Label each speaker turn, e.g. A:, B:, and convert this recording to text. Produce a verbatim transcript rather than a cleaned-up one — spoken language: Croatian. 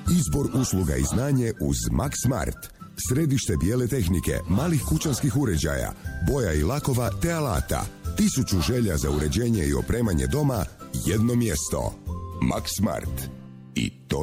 A: Izbor usluga i znanje uz Max Smart. Središte bijele tehnike, malih kućanskih uređaja, boja i lakova te alata. Tisuću želja za uređenje i opremanje doma, jedno mjesto. Max Smart. I to